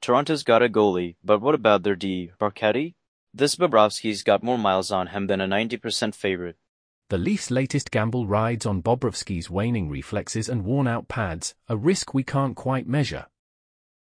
Toronto's got a goalie, but what about their D? Barchetti? This Bobrovsky's got more miles on him than a 90% favorite. The Leafs' latest gamble rides on Bobrovsky's waning reflexes and worn-out pads, a risk we can't quite measure.